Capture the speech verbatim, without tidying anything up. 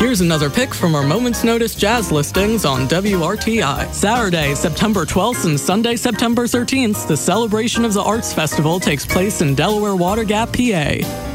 Here's another pick from our Moment's Notice jazz listings on W R T I. Saturday, September twelfth and Sunday, September thirteenth, the Celebration of the Arts Festival takes place in Delaware Water Gap, P A.